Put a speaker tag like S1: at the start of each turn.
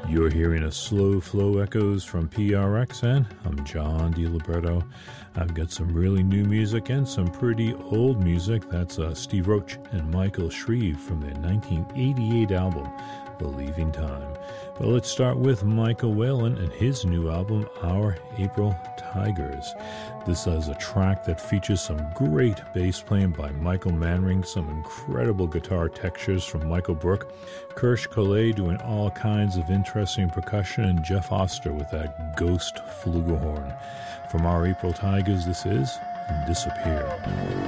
S1: You're hearing a slow flow echoes from PRXN. I'm John DiLiberto. I've got some really new music and some pretty old music. That's Steve Roach and Michael Shreve from their 1988 album, The Leaving Time. But let's start with Michael Whalen and his new album, Our April Tigers. This is a track that features some great bass playing by Michael Manring, some incredible guitar textures from Michael Brook, Kirsch Collet doing all kinds of interesting percussion, and Jeff Oster with that ghost flugelhorn. From Our April Tigers, this is Disappear.